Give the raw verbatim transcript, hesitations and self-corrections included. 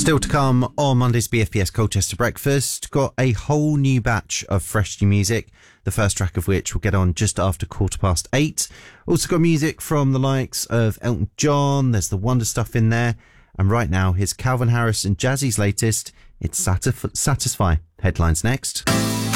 Still to come on Monday's B F P S Colchester Breakfast, got a whole new batch of fresh new music, the first track of which will get on just after quarter past eight. Also got music from the likes of Elton John, there's the Wonder Stuff in there, and right now here's Calvin Harris and Jazzy's latest, It's Satisf- Satisfy. Headlines next.